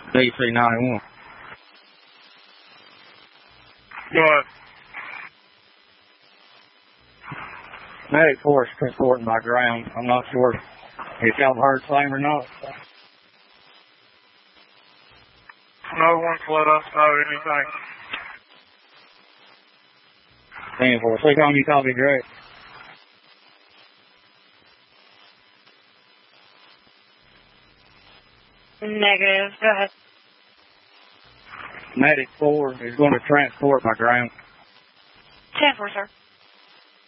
DC-91. What? Medic 4 is transporting by ground. I'm not sure if y'all heard the same or not. No one's let us know anything. 10-4. Click on you, copy, great. Negative. Go ahead. Medic 4 is going to transport by ground. 10-4, sir.